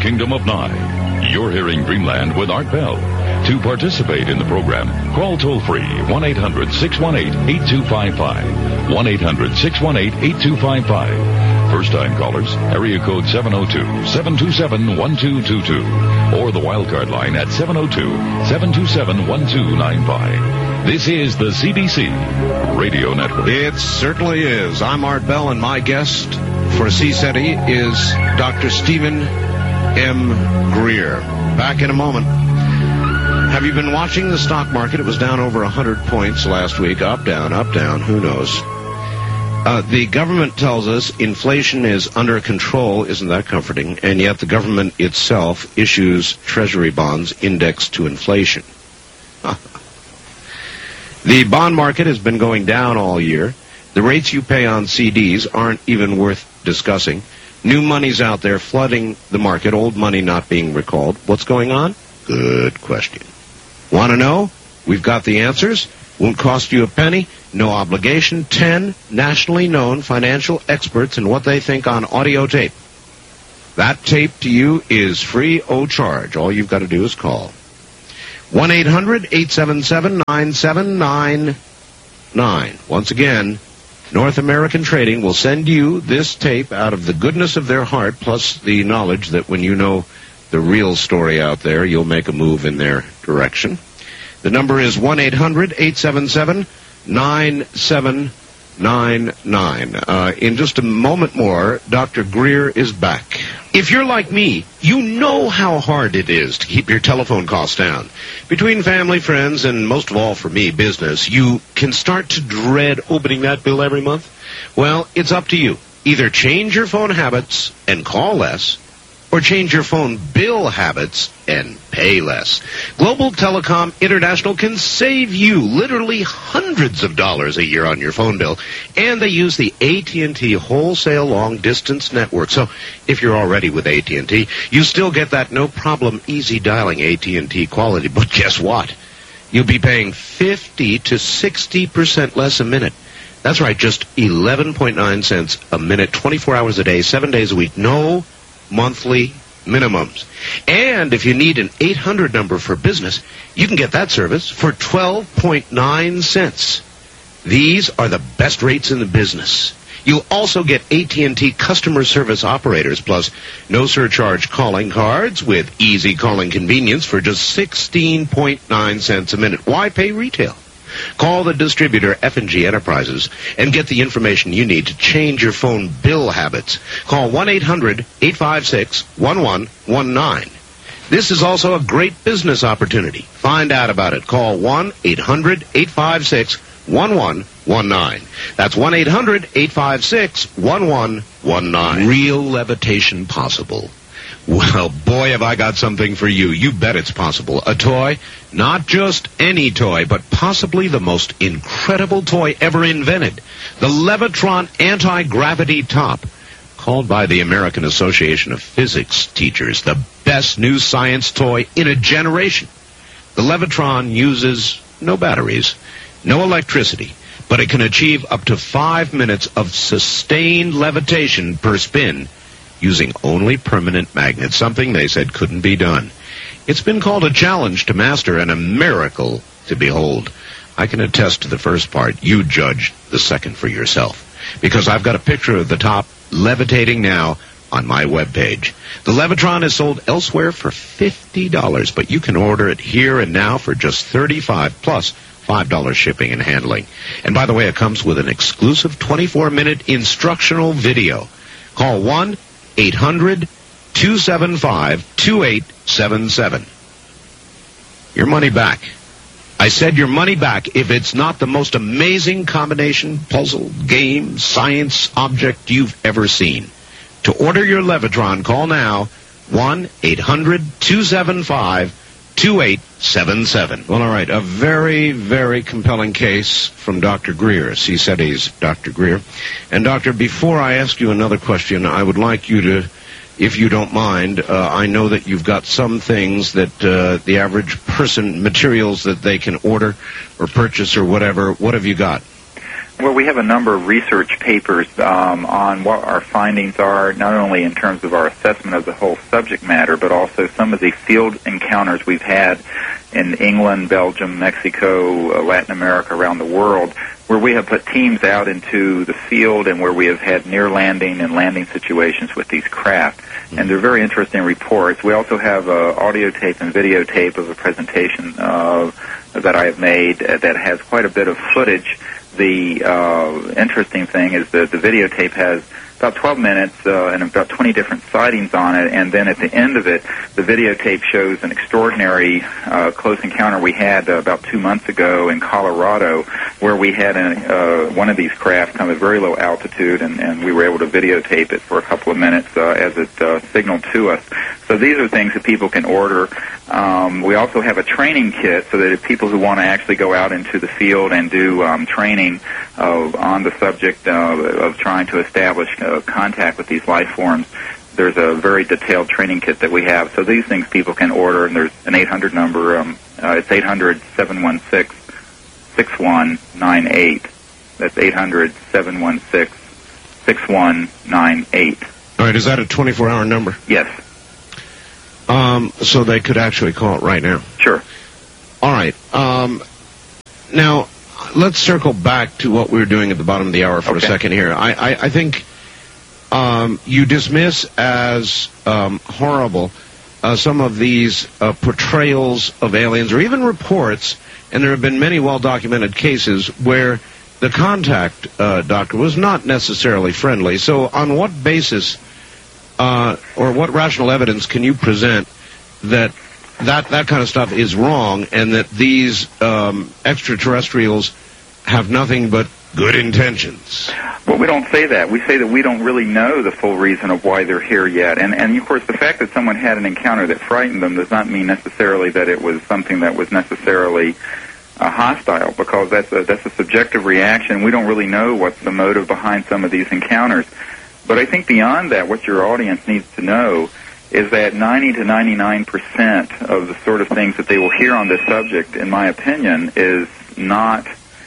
Kingdom of Nye. You're hearing Dreamland with Art Bell. To participate in the program, call toll-free 1-800-618-8255. 1-800-618-8255. First-time callers, area code 702-727-1222. Or the wildcard line at 702-727-1295. This is the CBC Radio Network. It certainly is. I'm Art Bell, and my guest for CSETI is Dr. Stephen M. Greer. Back in a moment. Have you been watching the stock market? It was down over 100 points last week. Up, down, who knows? The government tells us inflation is under control. Isn't that comforting? And yet the government itself issues treasury bonds indexed to inflation. The bond market has been going down all year. The rates you pay on CDs aren't even worth discussing. New money's out there flooding the market, old money not being recalled. What's going on? Good question. Want to know? We've got the answers. Won't cost you a penny. No obligation. 10 nationally known financial experts and what they think on audio tape. That tape to you is free of charge. All you've got to do is call. 1-800-877-9799. Once again, North American Trading will send you this tape out of the goodness of their heart, plus the knowledge that when you know the real story out there, you'll make a move in their direction. The number is 1-800-877-9799. In just a moment more, Dr. Greer is back. If you're like me, you know how hard it is to keep your telephone costs down. Between family, friends, and most of all for me, business, you can start to dread opening that bill every month. Well, it's up to you. Either change your phone habits and call less, or change your phone bill habits and pay less. Global Telecom International can save you literally hundreds of dollars a year on your phone bill, and they use the AT&T wholesale long-distance network. So if you're already with AT&T, you still get that no-problem, easy dialing AT&T quality. But guess what? You'll be paying 50 to 60% less a minute. That's right, just 11.9 cents a minute, 24 hours a day, 7 days a week. No monthly minimums. And if you need an 800 number for business, you can get that service for 12.9 cents. These are the best rates in the business. You'll also get AT&T customer service operators plus no surcharge calling cards with easy calling convenience for just 16.9 cents a minute. Why pay retail? Call the distributor F&G Enterprises and get the information you need to change your phone bill habits. Call 1-800-856-1119. This is also a great business opportunity. Find out about it. Call 1-800-856-1119. That's 1-800-856-1119. Real levitation possible. Well, boy, have I got something for you. You bet it's possible. A toy, not just any toy, but possibly the most incredible toy ever invented. The Levitron Anti-Gravity Top, called by the American Association of Physics teachers the best new science toy in a generation. The Levitron uses no batteries, no electricity, but it can achieve up to 5 minutes of sustained levitation per spin, using only permanent magnets, something they said couldn't be done. It's been called a challenge to master and a miracle to behold. I can attest to the first part. You judge the second for yourself, because I've got a picture of the top levitating now on my webpage. The Levitron is sold elsewhere for $50, but you can order it here and now for just $35 plus $5 shipping and handling. And by the way, it comes with an exclusive 24-minute instructional video. Call 1-800-275-2877. Your money back. I said your money back if it's not the most amazing combination, puzzle, game, science object you've ever seen. To order your Levitron, call now 1-800-275-2877. Well, all right, a very, very compelling case from Dr. Greer, CSETI's Dr. Greer. And, Doctor, before I ask you another question, I would like you to, if you don't mind, I know that you've got some things that the average person, materials that they can order or purchase or whatever. What have you got? Well, we have a number of research papers on what our findings are, not only in terms of our assessment of the whole subject matter, but also some of the field encounters we've had in England, Belgium, Mexico, Latin America, around the world, where we have put teams out into the field and where we have had near landing and landing situations with these craft. And they're very interesting reports. We also have audio tape and videotape of a presentation that I have made that has quite a bit of footage. The interesting thing is that the videotape has about 12 minutes and about 20 different sightings on it, and then at the end of it, the videotape shows an extraordinary close encounter we had about 2 months ago in Colorado, where we had one of these craft come at very low altitude, and we were able to videotape it for a couple of minutes as it signaled to us. So these are things that people can order. We also have a training kit so that if people who want to actually go out into the field and do training on the subject of trying to establish contact with these life forms, there's a very detailed training kit that we have. So these things people can order, and there's an 800 number. It's 800-716-6198. That's 800-716-6198. All right, is that a 24-hour number? Yes. So they could actually call it right now? Sure. All right. Now, let's circle back to what we were doing at the bottom of the hour for a second here. I think you dismiss as horrible some of these portrayals of aliens, or even reports, and there have been many well-documented cases where the contact, doctor, was not necessarily friendly. So on what basis or what rational evidence can you present that kind of stuff is wrong, and that these extraterrestrials have nothing but good intentions? Well, we don't say that. We say that we don't really know the full reason of why they're here yet. And of course, the fact that someone had an encounter that frightened them does not mean necessarily that it was something that was necessarily hostile, because that's a subjective reaction. We don't really know what's the motive behind some of these encounters. But I think beyond that, what your audience needs to know is that 90 to 99% of the sort of things that they will hear on this subject, in my opinion, is not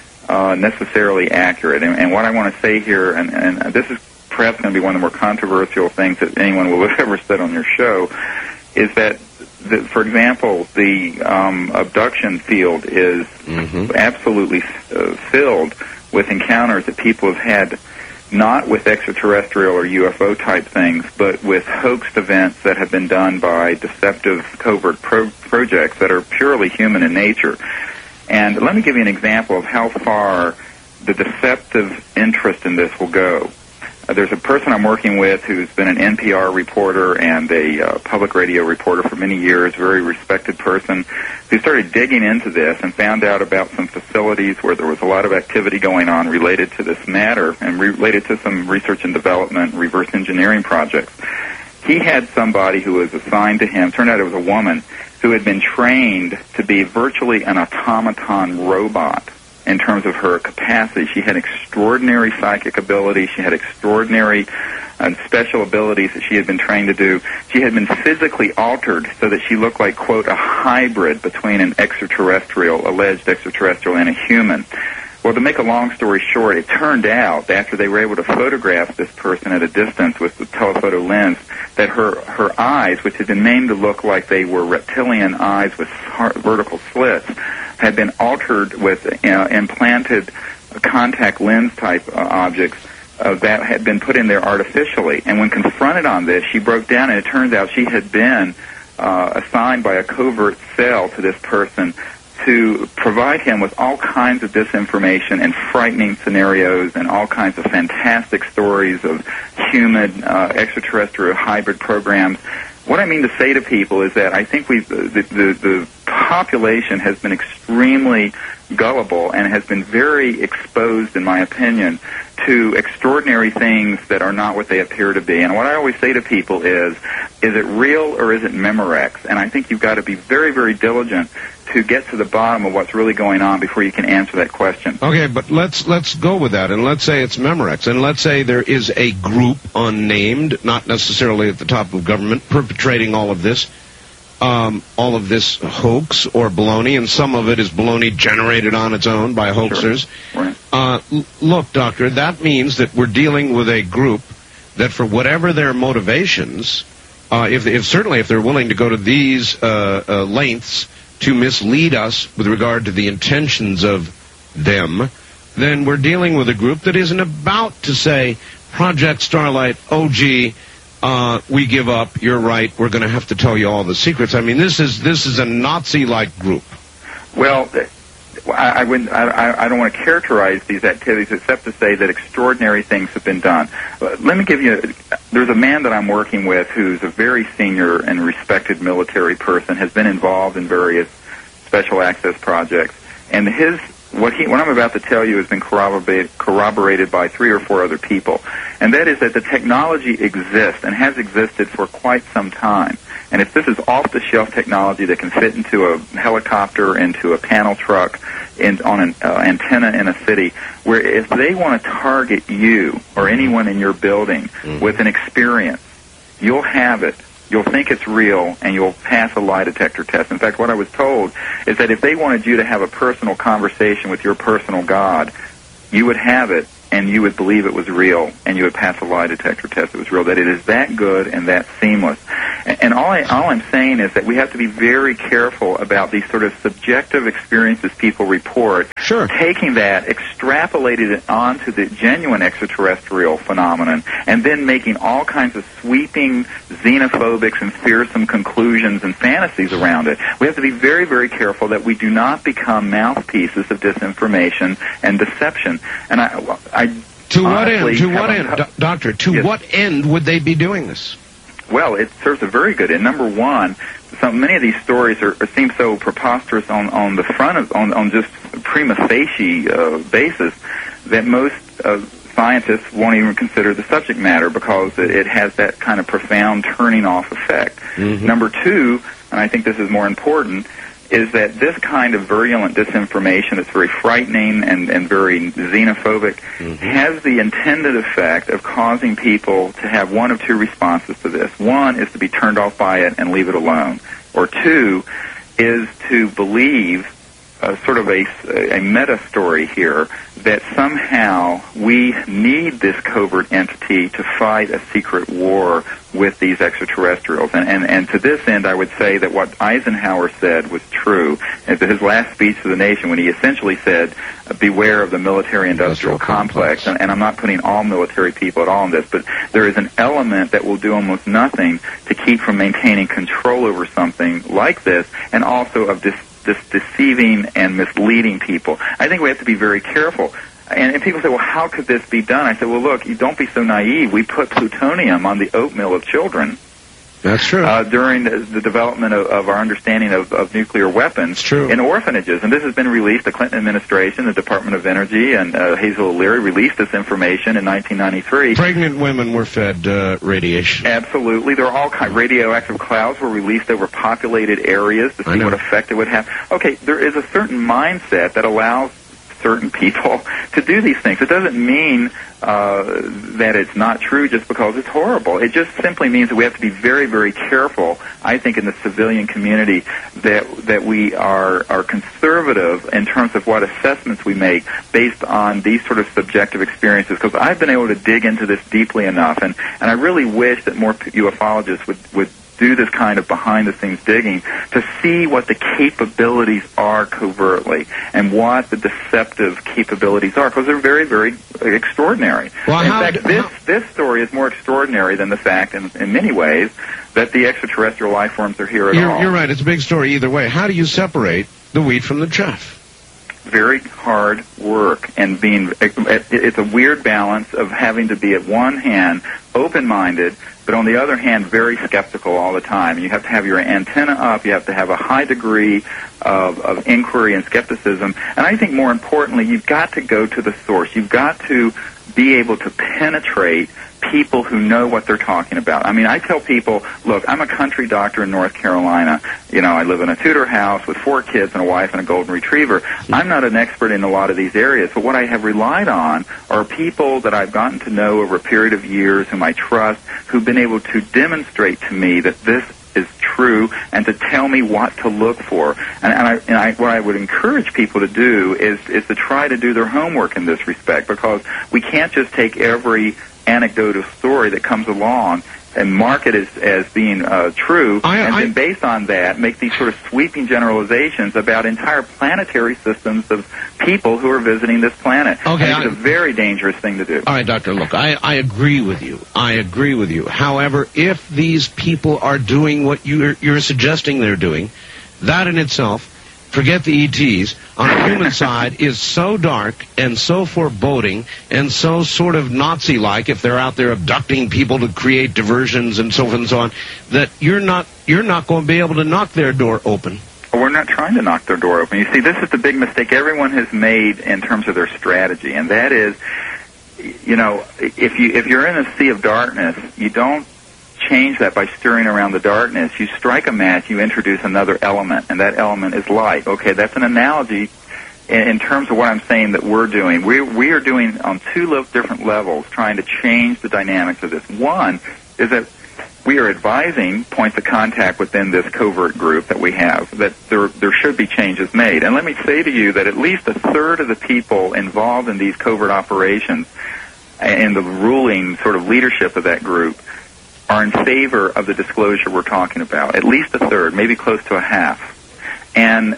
necessarily accurate. And what I want to say here, and this is perhaps going to be one of the more controversial things that anyone will have ever said on your show, is that, for example, the abduction field is absolutely filled with encounters that people have had, not with extraterrestrial or UFO type things, but with hoaxed events that have been done by deceptive covert projects that are purely human in nature. And let me give you an example of how far the deceptive interest in this will go. There's a person I'm working with who's been an NPR reporter and a public radio reporter for many years, very respected person, who started digging into this and found out about some facilities where there was a lot of activity going on related to this matter and related to some research and development, reverse engineering projects. He had somebody who was assigned to him, turned out it was a woman, who had been trained to be virtually an automaton robot in terms of her capacity. She had extraordinary psychic ability. She had extraordinary and special abilities that she had been trained to do. She had been physically altered so that she looked like, quote, a hybrid between an extraterrestrial, alleged extraterrestrial, and a human. Well, to make a long story short, it turned out, after they were able to photograph this person at a distance with the telephoto lens, that her eyes, which had been made to look like they were reptilian eyes with vertical slits, had been altered with implanted contact lens type objects that had been put in there artificially. And when confronted on this, she broke down, and it turns out she had been assigned by a covert cell to this person to provide him with all kinds of disinformation and frightening scenarios and all kinds of fantastic stories of human extraterrestrial hybrid programs. What I mean to say to people is that I think the population has been extremely gullible and has been very exposed, in my opinion, to extraordinary things that are not what they appear to be. And what I always say to people is it real or is it Memorex? And I think you've got to be very, very diligent to get to the bottom of what's really going on before you can answer that question. Okay, but let's go with that, and let's say it's Memorex, and let's say there is a group unnamed, not necessarily at the top of government, perpetrating all of this hoax or baloney, and some of it is baloney generated on its own by hoaxers. Sure. Right. Look, Doctor, that means that we're dealing with a group that, for whatever their motivations, if they're willing to go to these lengths to mislead us with regard to the intentions of them, then we're dealing with a group that isn't about to say, Project Starlight, oh gee, we give up, you're right, we're going to have to tell you all the secrets. I mean, this is a Nazi-like group. Well, I don't want to characterize these activities except to say that extraordinary things have been done. Let me give you, there's a man that I'm working with who's a very senior and respected military person, has been involved in various special access projects, and what I'm about to tell you has been corroborated by 3 or 4 other people, and that is that the technology exists and has existed for quite some time. And if this is off-the-shelf technology that can fit into a helicopter, into a panel truck, on an antenna in a city, where if they want to target you or anyone in your building with an experience, you'll have it. You'll think it's real, and you'll pass a lie detector test. In fact, what I was told is that if they wanted you to have a personal conversation with your personal God, you would have it, and you would believe it was real, and you would pass a lie detector test. It was real. That it is that good and that seamless. And all I'm saying is that we have to be very careful about these sort of subjective experiences people report. Sure. Taking that, extrapolating it onto the genuine extraterrestrial phenomenon, and then making all kinds of sweeping xenophobic and fearsome conclusions and fantasies around it. We have to be very, very careful that we do not become mouthpieces of disinformation and deception. And to what end, Doctor? To what end would they be doing this? Well, it serves a very good end. Number one, many of these stories seem so preposterous on the front of on just prima facie basis that most scientists won't even consider the subject matter because it has that kind of profound turning off effect. Mm-hmm. Number two, and I think this is more important, is that this kind of virulent disinformation that's very frightening and very xenophobic has the intended effect of causing people to have one of 2 responses to this. One is to be turned off by it and leave it alone. Or 2 is to believe sort of a meta story here that somehow we need this covert entity to fight a secret war with these extraterrestrials. And to this end, I would say that what Eisenhower said was true. At his last speech to the nation, when he essentially said, beware of the military-industrial complex, and I'm not putting all military people at all in this, but there is an element that will do almost nothing to keep from maintaining control over something like this, and also of this deceiving and misleading people. I think we have to be very careful. And people say, well, how could this be done? I said, well, look, you don't be so naive. We put plutonium on the oatmeal of children. That's true. During the development of our understanding of nuclear weapons in orphanages. And this has been released. The Clinton administration, the Department of Energy, and Hazel O'Leary released this information in 1993. Pregnant women were fed radiation. Absolutely. There are all kinds. Radioactive clouds were released over populated areas to see what effect it would have. Okay, there is a certain mindset that allows certain people to do these things. It doesn't mean that it's not true just because it's horrible. It just simply means that we have to be very, very careful, I think, in the civilian community that we are conservative in terms of what assessments we make based on these sort of subjective experiences, because I've been able to dig into this deeply enough, and I really wish that more ufologists would do this kind of behind-the-scenes digging to see what the capabilities are covertly and what the deceptive capabilities are, because they're very, very extraordinary. Well, in fact, this story is more extraordinary than the fact, in many ways, that the extraterrestrial life forms are here at all. You're right. It's a big story either way. How do you separate the wheat from the chaff? Very hard work, and it's a weird balance of having to be, at one hand, open-minded, but on the other hand, very skeptical all the time. You have to have your antenna up. You have to have a high degree of inquiry and skepticism. And I think more importantly, you've got to go to the source. You've got to be able to penetrate people who know what they're talking about. I mean, I tell people, look, I'm a country doctor in North Carolina. You know, I live in a Tudor house with 4 kids and a wife and a golden retriever. I'm not an expert in a lot of these areas, but what I have relied on are people that I've gotten to know over a period of years, whom I trust, who've been able to demonstrate to me that this is true. true and to tell me what to look for. What I would encourage people to do is to try to do their homework in this respect, because we can't just take every anecdotal story that comes along and mark it as being true, and then based on that make these sort of sweeping generalizations about entire planetary systems of people who are visiting this planet. Okay, it's a very dangerous thing to do. All right, Doctor, look, I agree with you. I agree with you. However, if these people are doing what you're suggesting they're doing, that in itself, forget the ETs, on the human side is so dark and so foreboding and so sort of Nazi-like, if they're out there abducting people to create diversions and so forth and so on, that you're not going to be able to knock their door open. We're not trying to knock their door open. You see, this is the big mistake everyone has made in terms of their strategy, and that is, you know, if you're in a sea of darkness, you don't change that by stirring around the darkness. You strike a match, you introduce another element, and that element is light. Okay, that's an analogy in terms of what I'm saying that we're doing. We are doing on two different levels, trying to change the dynamics of this. One is that we are advising points of contact within this covert group that we have, that there should be changes made. And let me say to you that at least a third of the people involved in these covert operations and the ruling sort of leadership of that group are in favor of the disclosure we're talking about. At least a third, maybe close to a half. And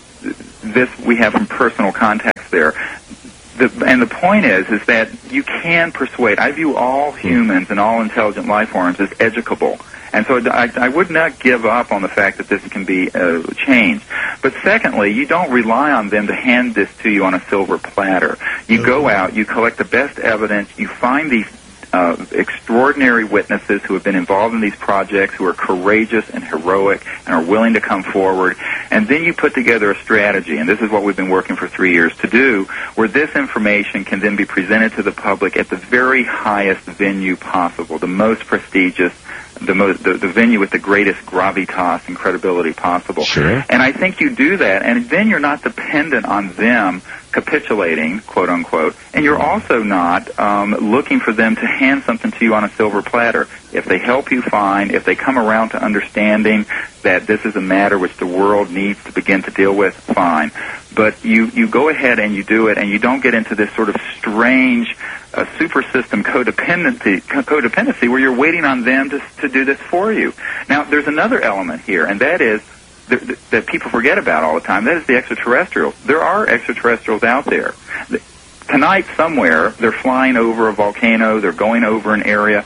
this we have some personal contacts there. And the point is that you can persuade. I view all humans and all intelligent life forms as educable. And so I would not give up on the fact that this can be changed. But secondly, you don't rely on them to hand this to you on a silver platter. You go out, you collect the best evidence, you find these extraordinary witnesses who have been involved in these projects, who are courageous and heroic and are willing to come forward, and then you put together a strategy, and this is what we've been working for 3 years to do, where this information can then be presented to the public at the very highest venue possible, the most prestigious, the venue with the greatest gravitas and credibility possible. Sure. And I think you do that, and then you're not dependent on them capitulating, quote unquote, and you're also not looking for them to hand something to you on a silver platter. If they help you find, if they come around to understanding that this is a matter which the world needs to begin to deal with, fine. But you go ahead and you do it, and you don't get into this sort of strange super system codependency where you're waiting on them to do this for you. Now, there's another element here, and that is that people forget about all the time. That is the extraterrestrials. There are extraterrestrials out there. Tonight, somewhere, they're flying over a volcano, they're going over an area.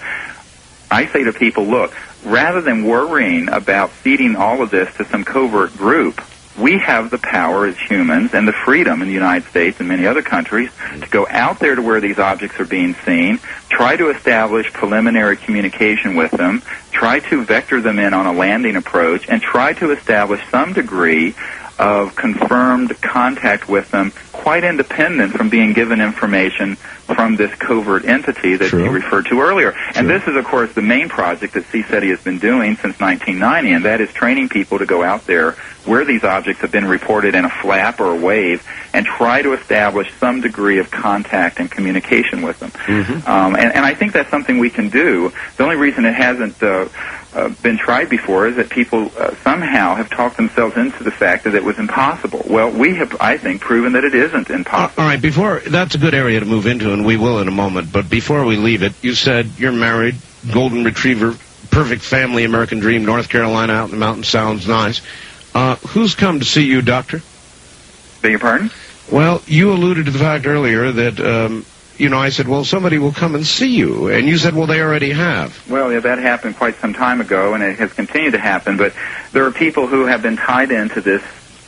I say to people, look, rather than worrying about feeding all of this to some covert group, we have the power as humans and the freedom in the United States and many other countries to go out there to where these objects are being seen, try to establish preliminary communication with them, try to vector them in on a landing approach, and try to establish some degree of confirmed contact with them, quite independent from being given information from this covert entity that you referred to earlier. And this is, of course, the main project that CSETI has been doing since 1990, and that is training people to go out there where these objects have been reported in a flap or a wave and try to establish some degree of contact and communication with them. And I think that's something we can do. The only reason it hasn't been tried before is that people somehow have talked themselves into the fact that it was impossible. Well, we have, I think, proven that it isn't impossible. All right, that's a good area to move into, and we will in a moment, but before we leave it, you said you're married, golden retriever, perfect family, American dream, North Carolina, out in the mountains, sounds nice. Who's come to see you, doctor? Beg your pardon? Well, you alluded to the fact earlier that, I said, well, somebody will come and see you. And you said, well, they already have. Well, yeah, that happened quite some time ago, and it has continued to happen. But there are people who have been tied into this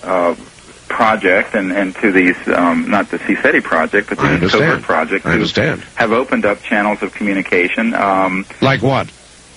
project and to these, not the CSETI project, but the covert project. I understand. Have opened up channels of communication. Like what?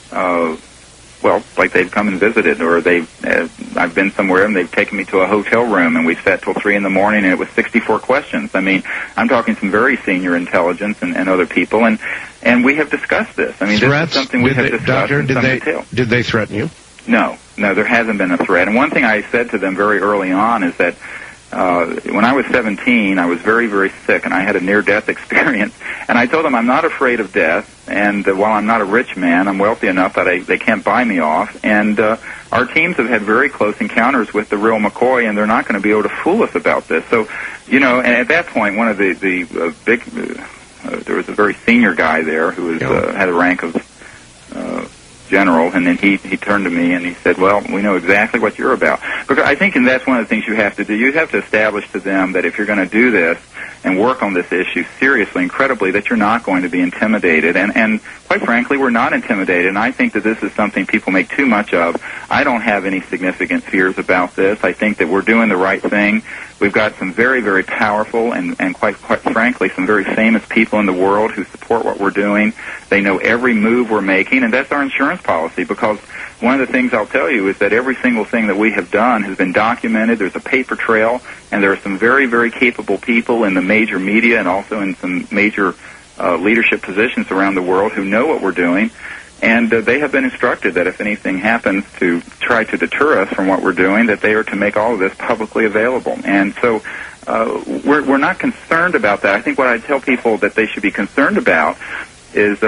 Well, like they've come and visited, or I've been somewhere and they've taken me to a hotel room and we sat till 3 a.m. and it was 64 questions. I mean, I'm talking some very senior intelligence and other people, and we have discussed this. I mean, threats? This is something we have discussed in some detail. Did they threaten you? No, there hasn't been a threat. And one thing I said to them very early on is that when I was 17, I was very, very sick, and I had a near-death experience. And I told them I'm not afraid of death, and while I'm not a rich man, I'm wealthy enough that they can't buy me off. And our teams have had very close encounters with the real McCoy, and they're not going to be able to fool us about this. So, and at that point, one of the big, there was a very senior guy there who was had a rank of general, and then he turned to me and he said, well, we know exactly what you're about. Because I think, and that's one of the things you have to do. You have to establish to them that if you're going to do this and work on this issue seriously, incredibly, that you're not going to be intimidated. And quite frankly, we're not intimidated. And I think that this is something people make too much of. I don't have any significant fears about this. I think that we're doing the right thing. We've got some very, very powerful and quite frankly, some very famous people in the world who support what we're doing. They know every move we're making, and that's our insurance policy, because one of the things I'll tell you is that every single thing that we have done has been documented. There's a paper trail, and there are some very, very capable people in the major media and also in some major leadership positions around the world who know what we're doing. And they have been instructed that if anything happens to try to deter us from what we're doing, that they are to make all of this publicly available. And so we're not concerned about that. I think what I tell people that they should be concerned about is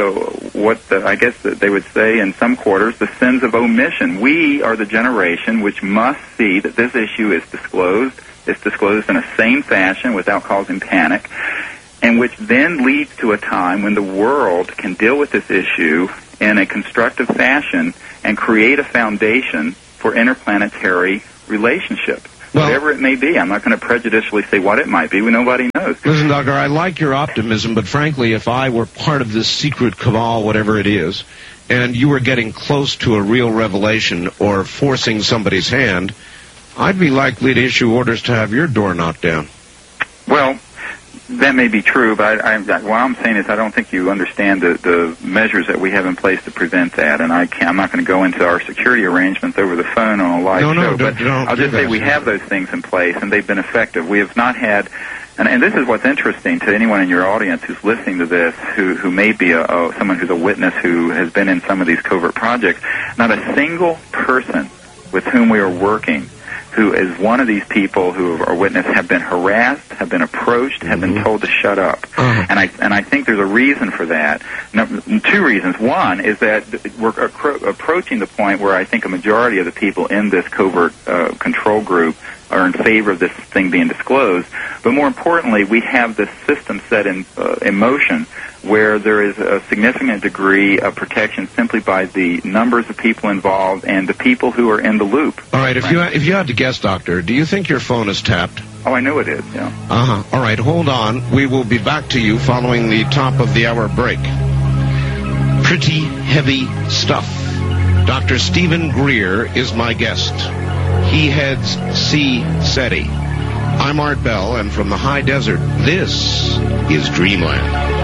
I guess that they would say in some quarters, the sins of omission. We are the generation which must see that this issue is disclosed. It's disclosed in a sane fashion without causing panic, and which then leads to a time when the world can deal with this issue in a constructive fashion and create a foundation for interplanetary relationship. Well, whatever it may be. I'm not going to prejudicially say what it might be. Nobody knows. Listen, Doctor, I like your optimism, but frankly, if I were part of this secret cabal, whatever it is, and you were getting close to a real revelation or forcing somebody's hand, I'd be likely to issue orders to have your door knocked down. Well, that may be true, but what I'm saying is I don't think you understand the measures that we have in place to prevent that, and I'm not going to go into our security arrangements over the phone on a live show, but I'll just say we have those things in place, and they've been effective. We have not had, and this is what's interesting to anyone in your audience who's listening to this, who may be someone who's a witness who has been in some of these covert projects, not a single person with whom we are working who is one of these people who are witness have been harassed, have been approached, have been told to shut up. And I think there's a reason for that. Two reasons. One is that we're approaching the point where I think a majority of the people in this covert control group are in favor of this thing being disclosed. But more importantly, we have this system set in motion where there is a significant degree of protection simply by the numbers of people involved and the people who are in the loop. All right, if you had to guess, Doctor, do you think your phone is tapped? Oh, I know it is, yeah. All right, hold on. We will be back to you following the top of the hour break. Pretty heavy stuff. Dr. Stephen Greer is my guest. He heads C-SETI. I'm Art Bell, and from the high desert, this is Dreamland.